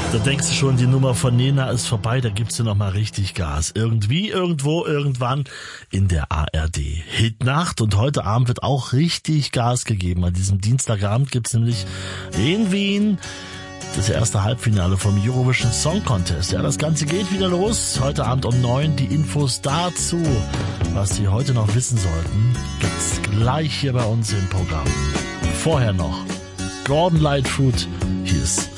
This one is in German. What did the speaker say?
Da denkst du schon, die Nummer von Nena ist vorbei, da gibst du noch mal richtig Gas. Irgendwie, irgendwo, irgendwann in der ARD Hitnacht. Und heute Abend wird auch richtig Gas gegeben. An diesem Dienstagabend gibt's nämlich in Wien das erste Halbfinale vom Eurovision Song Contest. Ja, das Ganze geht wieder los. Heute Abend um 9 die Infos dazu. Was Sie heute noch wissen sollten, gibt's gleich hier bei uns im Programm. Vorher noch Gordon Lightfoot. Hier ist